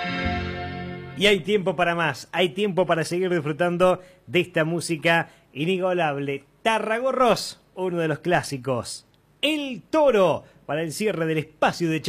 Y hay tiempo para más, hay tiempo para seguir disfrutando de esta música inigualable. Tarragorros, uno de los clásicos. El Toro, para el cierre del espacio de